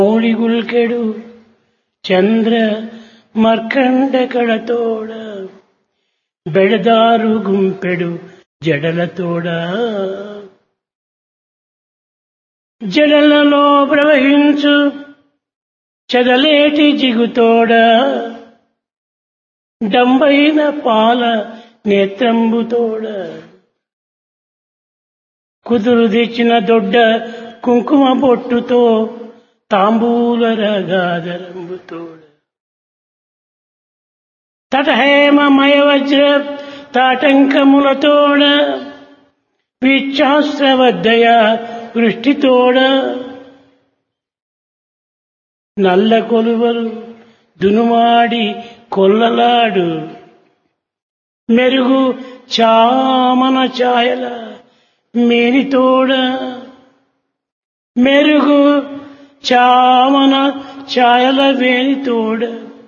ಮೌಳಿಗುಲ್ಕೆಡು ಚಂದ್ರ ಮರ್ಕಂಡ ಕಳತೋಡ ಬೆಳೆದಾರು ಗುಂಪೆಡು జడలతోడ జడలలో ప్రవహించు చెదలేటి జిగుతోడ డంబైన పాల నేత్రంబుతోడ కుదురు తెచ్చిన దొడ్డ కుంకుమ బొట్టుతో తాంబూల రగాదరంబుతోడ తటహేమమయ వజ్ర తాటంకములతోడ విచ్ఛాస్త్రవద్దయ వృష్టితోడ నల్ల కొలువలు దునుమాడి కొల్లలాడు మెరుగు చామన ఛాయల మేనితోడ మెరుగు చామన ఛాయల వేనితోడ